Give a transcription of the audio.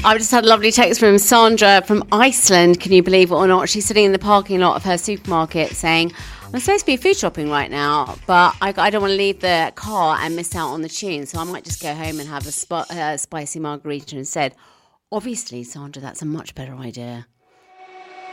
I've just had a lovely text from Sandra from Iceland. Can you believe it or not? She's sitting in the parking lot of her supermarket saying, I'm supposed to be food shopping right now, but I don't want to leave the car and miss out on the tune. So I might just go home and have a spicy margarita instead. Obviously, Sandra, that's a much better idea.